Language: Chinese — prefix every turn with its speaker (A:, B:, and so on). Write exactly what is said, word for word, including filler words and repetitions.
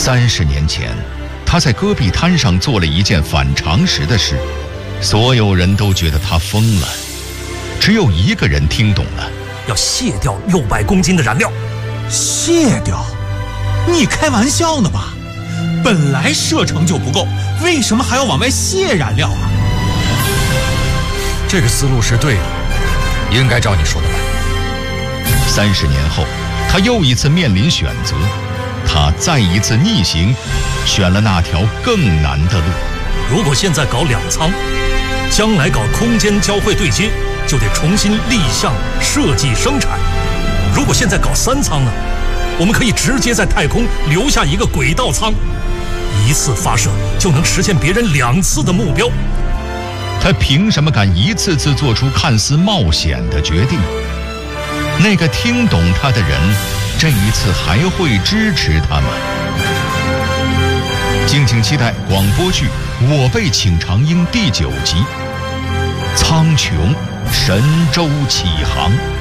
A: 三十年前，他在戈壁滩上做了一件反常识的事，所有人都觉得他疯了，只有一个人听懂了，
B: 要卸掉六百公斤的燃料。
C: 卸掉？你开玩笑呢吧？本来射程就不够，为什么还要往外卸燃料啊？
D: 这个思路是对的，应该照你说的办。
A: 三十年后，他又一次面临选择，他再一次逆行，选了那条更难的路。
B: 如果现在搞两舱，将来搞空间交会对接，就得重新立项设计生产。如果现在搞三舱呢，我们可以直接在太空留下一个轨道舱，一次发射就能实现别人两次的目标。
A: 他凭什么敢一次次做出看似冒险的决定？那个听懂他的人，这一次还会支持他吗？敬请期待广播剧《我辈请长鹰》第九集《苍穹神舟启航》。